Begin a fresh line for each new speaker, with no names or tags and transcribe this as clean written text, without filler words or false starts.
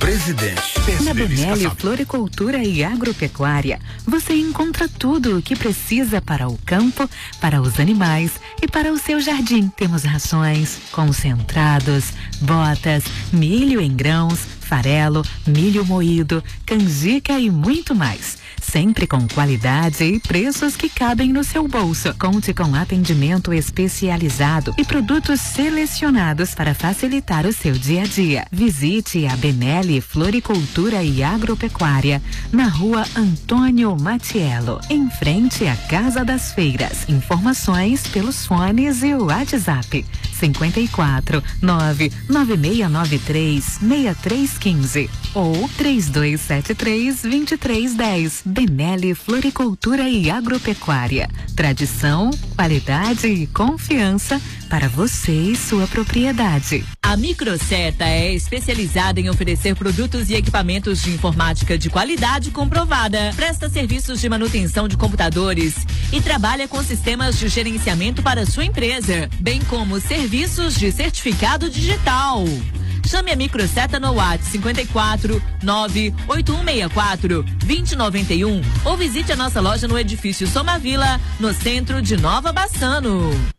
Presidente.
Na Benelli Floricultura e Agropecuária, você encontra tudo o que precisa para o campo, para os animais e para o seu jardim. Temos rações, concentrados, botas, milho em grãos, farelo, milho moído, canjica e muito mais. Sempre com qualidade e preços que cabem no seu bolso. Conte com atendimento especializado e produtos selecionados para facilitar o seu dia a dia. Visite a Benelli Floricultura e Agropecuária na Rua Antônio Matiello, em frente à Casa das Feiras. Informações pelos fones e o WhatsApp 54 99693 6315 ou 3273 2310. Benelli Floricultura e Agropecuária. Tradição, qualidade e confiança para você e sua propriedade.
A Microseta é especializada em oferecer produtos e equipamentos de informática de qualidade comprovada. Presta serviços de manutenção de computadores e trabalha com sistemas de gerenciamento para sua empresa, bem como serviços de certificado digital. Chame a Microseta no WhatsApp 54 98164 2091 ou visite a nossa loja no edifício Somavila, no centro de Nova Bassano.